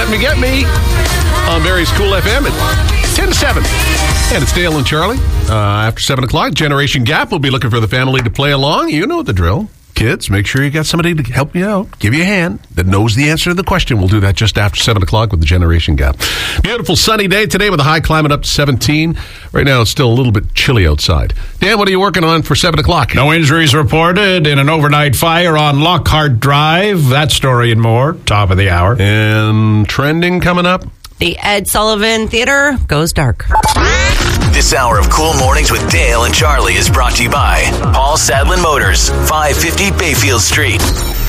Let Me Get Me on Barry's Cool FM at 10 to 7. And it's Dale and Charlie. After 7 o'clock, Generation Gap will be looking for the family to play along. You know the drill. Kids, make sure you got somebody to help you out, give you a hand, that knows the answer to the question. We'll do that just after 7 o'clock with the Generation Gap. Beautiful sunny day today with a high climate up to 17. Right now, it's still a little bit chilly outside. Dan, what are you working on for 7 o'clock? No injuries reported in an overnight fire on Lockhart Drive. That story and more, top of the hour. And trending coming up. The Ed Sullivan Theater goes dark. This hour of Cool Mornings with Dale and Charlie is brought to you by Paul Sadlin Motors, 550 Bayfield Street,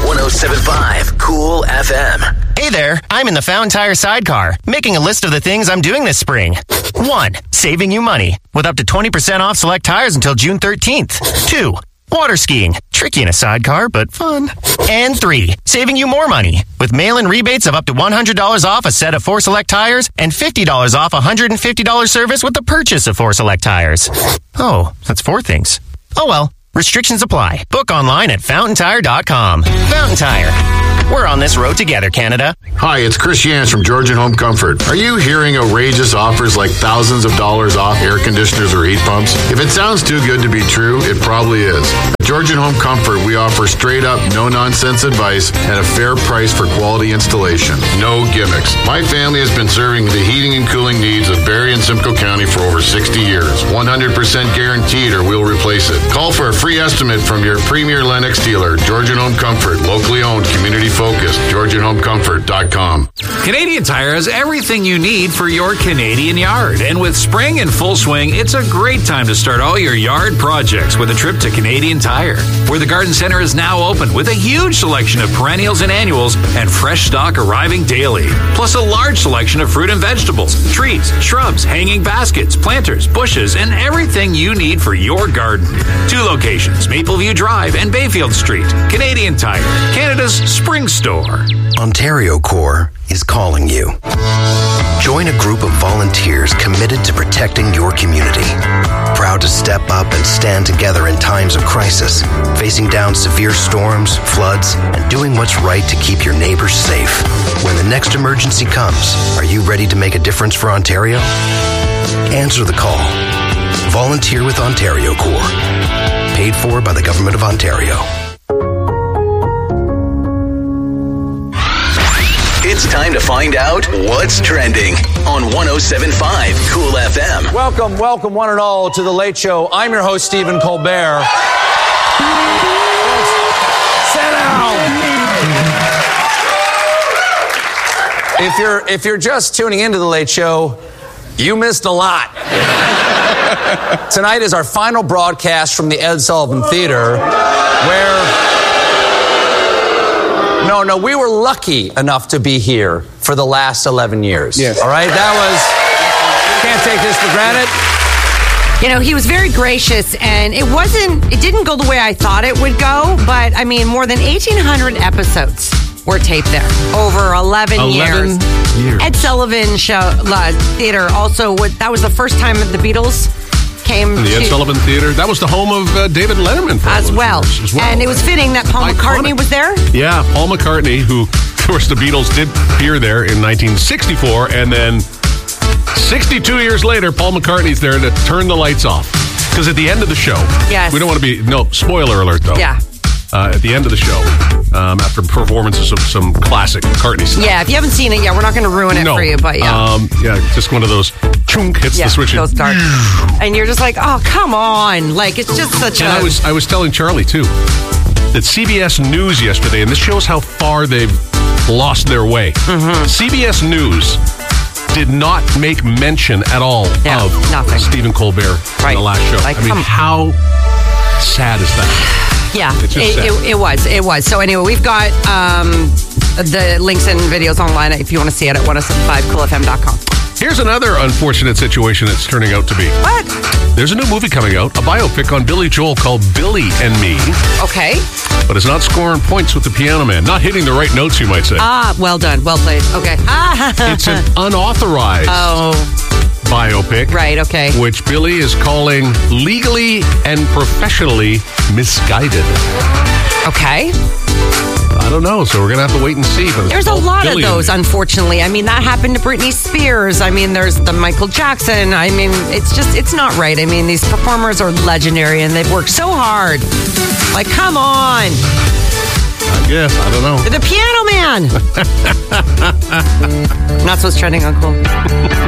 107.5 Cool FM. Hey there, I'm in the Fountain Tire sidecar, making a list of the things I'm doing this spring. 1. Saving you money, with up to 20% off select tires until June 13th. 2. Water skiing, tricky in a sidecar, but fun. And 3, saving you more money, with mail-in rebates of up to $100 off a set of 4 select tires and $50 off a $150 service with the purchase of 4 select tires. Oh, that's 4 things. Oh well, restrictions apply. Book online at fountaintire.com. Fountain Tire. We're on this road together, Canada. Hi, it's Chris Yance from Georgian Home Comfort. Are you hearing outrageous offers like thousands of dollars off air conditioners or heat pumps? If it sounds too good to be true, it probably is. At Georgian Home Comfort, we offer straight up, no-nonsense advice and a fair price for quality installation. No gimmicks. My family has been serving the heating and cooling needs of Barrie and Simcoe County for over 60 years. 100% guaranteed or we'll replace it. Call for a free estimate from your premier Lennox dealer, Georgian Home Comfort, locally owned, community-focused, GeorgianHomeComfort.com. Canadian Tire has everything you need for your Canadian yard. And with spring in full swing, it's a great time to start all your yard projects with a trip to Canadian Tire, where the garden center is now open with a huge selection of perennials and annuals and fresh stock arriving daily. Plus a large selection of fruit and vegetables, trees, shrubs, hanging baskets, planters, bushes, and everything you need for your garden. 2 locations, Mapleview Drive and Bayfield Street. Canadian Tire, Canada's spring store. Ontario Corps is calling you. Join a group of volunteers committed to protecting your community. Proud to step up and stand together in times of crisis, facing down severe storms, floods, and doing what's right to keep your neighbors safe. When the next emergency comes, are you ready to make a difference for Ontario? Answer the call. Volunteer with Ontario Corps. Paid for by the Government of Ontario. It's time to find out what's trending on 107.5 Cool FM. Welcome one and all to The Late Show. I'm your host, Stephen Colbert. Sit down. If you're just tuning into The Late Show, you missed a lot. Tonight is our final broadcast from the Ed Sullivan Theater, where... No, we were lucky enough to be here for the last 11 years. Yes. All right? Can't take this for granted. You know, he was very gracious, and it didn't go the way I thought it would go, but I mean, more than 1,800 episodes were taped there over 11 years. Ed Sullivan Theater also, that was the first time that the Beatles came the Ed Sullivan Theater. That was the home of David Letterman for as well. And it was fitting that Paul McCartney was there. Yeah, Paul McCartney, who, of course, the Beatles did appear there in 1964, and then 62 years later, Paul McCartney's there to turn the lights off. Because at the end of the show, yes. We don't want to be, spoiler alert, though. Yeah. At the end of the show, after performances of some classic McCartney stuff. Yeah, if you haven't seen it yet, we're not going to ruin it for you, but yeah. Just one of those chunk hits the switch. Goes dark. And you're just like, oh, come on. Like, it's just such I was telling Charlie, too, that CBS News yesterday, and this shows how far they've lost their way. Mm-hmm. CBS News did not make mention at all of Stephen Colbert in the last show. Like, how sad is that? Yeah, it was. So anyway, we've got the links and videos online if you want to see it at 1075coolfm.com. Here's another unfortunate situation it's turning out to be. What? There's a new movie coming out, a biopic on Billy Joel called Billy and Me. Okay. But it's not scoring points with the Piano Man. Not hitting the right notes, you might say. Well done. Well played. Okay. It's an unauthorized biopic. Right, okay. Which Billy is calling legally and professionally misguided. Okay. I don't know. So we're going to have to wait and see. But there's a lot of those, unfortunately. I mean, that happened to Britney Spears. I mean, there's the Michael Jackson. I mean, it's not right. I mean, these performers are legendary and they've worked so hard. Like, come on. I guess. I don't know. The Piano Man. That's what's trending on Cool.